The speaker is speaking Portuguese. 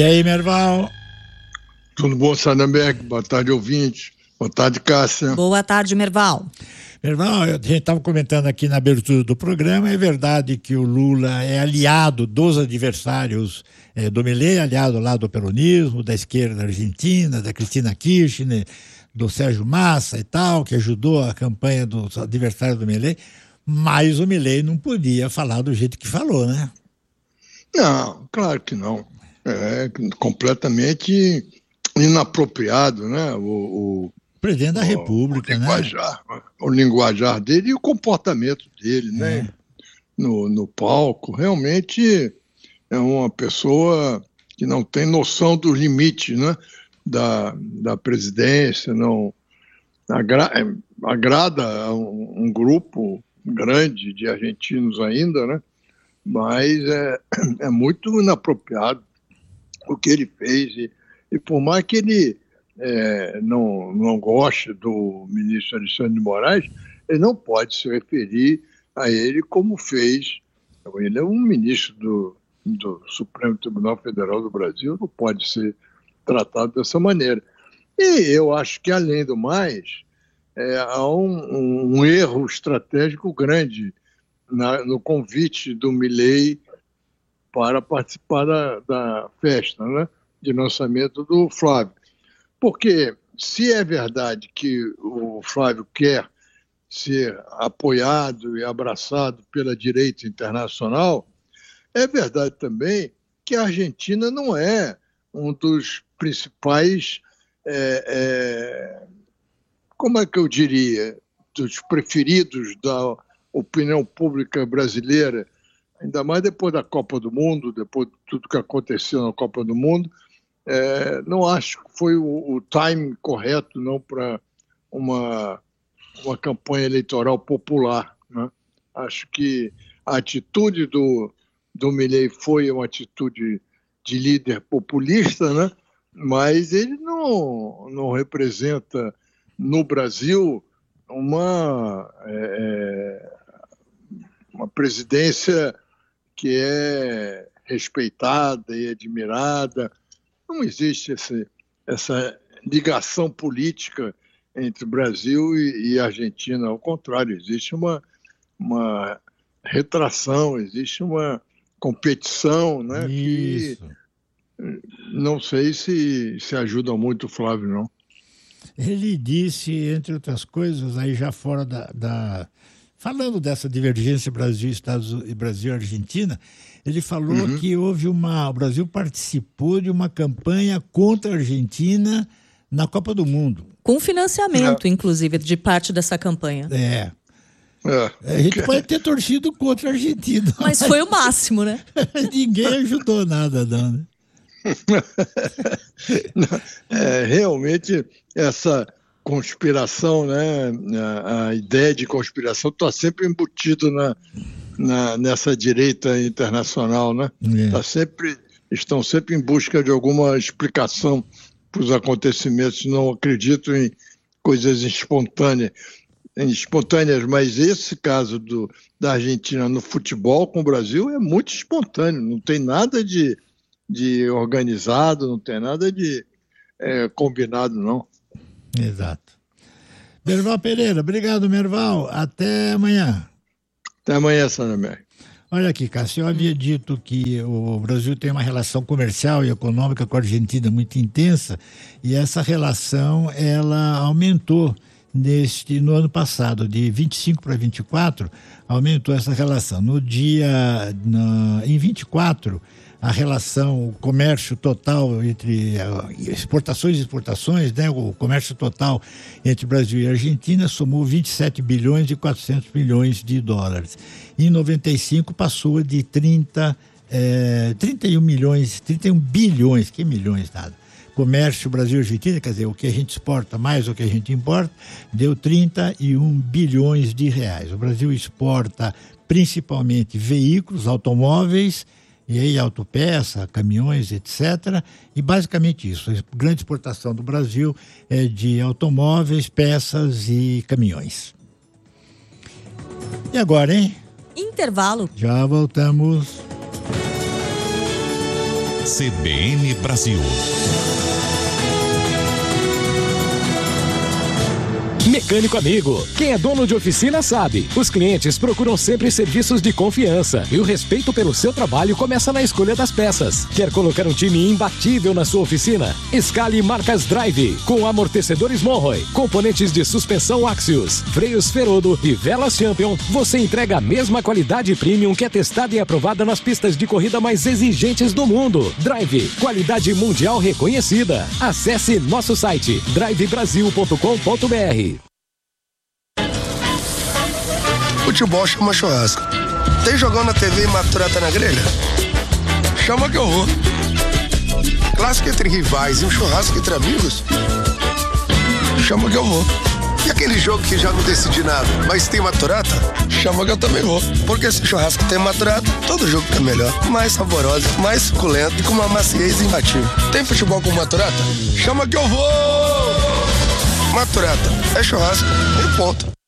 E aí, Merval? Tudo bom, Sarnenberg? Boa tarde, ouvintes. Boa tarde, Cássia. Boa tarde, Merval. Merval, a gente estava comentando aqui na abertura do programa, é verdade que o Lula é aliado dos adversários do Milei, aliado lá do peronismo, da esquerda argentina, da Cristina Kirchner, do Sérgio Massa e tal, que ajudou a campanha dos adversários do Milei, mas o Milei não podia falar do jeito que falou, né? Não, claro que não. É completamente inapropriado, né? O presidente da República, o linguajar dele e o comportamento dele, né? No palco, realmente é uma pessoa que não tem noção dos limites, né? Da presidência, não agrada a um grupo grande de argentinos ainda, né? Mas é muito inapropriado o que ele fez e por mais que ele não goste do ministro Alexandre de Moraes, ele não pode se referir a ele como fez. Ele é um ministro do Supremo Tribunal Federal do Brasil, não pode ser tratado dessa maneira. E eu acho que, além do mais, há um erro estratégico grande no convite do Milei para participar da festa, né, de lançamento do Flávio. Porque se é verdade que o Flávio quer ser apoiado e abraçado pela direita internacional, é verdade também que a Argentina não é um dos principais, como é que eu diria, dos preferidos da opinião pública brasileira, ainda mais depois da Copa do Mundo, depois de tudo que aconteceu na Copa do Mundo. Não acho que foi o time correto não para uma campanha eleitoral popular, né? Acho que a atitude do Milei foi uma atitude de líder populista, né? Mas ele não representa no Brasil uma presidência que é respeitada e admirada. Não existe essa ligação política entre Brasil e Argentina. Ao contrário, existe uma retração, existe uma competição, né? Isso. Que não sei se ajuda muito o Flávio, não. Ele disse, entre outras coisas, aí já fora falando dessa divergência Brasil-Argentina, ele falou que o Brasil participou de uma campanha contra a Argentina na Copa do Mundo. Com financiamento, inclusive, de parte dessa campanha. A gente pode ter torcido contra a Argentina. Mas foi o máximo, né? Ninguém ajudou nada, não, né? Realmente essa conspiração, né? A ideia de conspiração está sempre embutido nessa direita internacional, né? Estão sempre em busca de alguma explicação para os acontecimentos. Não acredito em coisas espontâneas, mas esse caso da Argentina no futebol com o Brasil é muito espontâneo, não tem nada de organizado, não tem nada de combinado, não. Exato. Merval Pereira, obrigado, Merval. Até amanhã. Até amanhã, Sarnenberg. Olha aqui, Cássio, eu havia dito que o Brasil tem uma relação comercial e econômica com a Argentina muito intensa, e essa relação ela aumentou no ano passado, de 25 para 24, aumentou essa relação. Em 24, a relação, o comércio total entre exportações e exportações, né, o comércio total entre Brasil e Argentina somou 27 bilhões e 400 milhões de dólares. Em 95 passou de 31 bilhões, que milhões nada. Comércio Brasil-Argentina, quer dizer, o que a gente exporta mais o que a gente importa, deu 31 bilhões de reais. O Brasil exporta principalmente veículos, automóveis, e aí autopeça, caminhões, etc. E basicamente isso. A grande exportação do Brasil é de automóveis, peças e caminhões. E agora, hein? Intervalo. Já voltamos. CBN Brasil. Mecânico amigo, quem é dono de oficina sabe, os clientes procuram sempre serviços de confiança e o respeito pelo seu trabalho começa na escolha das peças. Quer colocar um time imbatível na sua oficina? Escale marcas Drive, com amortecedores Monroe, componentes de suspensão Axios, freios Ferodo e velas Champion. Você entrega a mesma qualidade premium que é testada e aprovada nas pistas de corrida mais exigentes do mundo. Drive, qualidade mundial reconhecida. Acesse nosso site drivebrasil.com.br. Futebol chama churrasco. Tem jogão na TV e maturata na grelha? Chama que eu vou. Clássico entre rivais e um churrasco entre amigos? Chama que eu vou. E aquele jogo que já não decidi nada, mas tem maturata? Chama que eu também vou. Porque se churrasco tem maturata, todo jogo fica melhor. Mais saboroso, mais suculento e com uma maciez imbatível. Tem futebol com maturata? Chama que eu vou! Maturata é churrasco e ponto.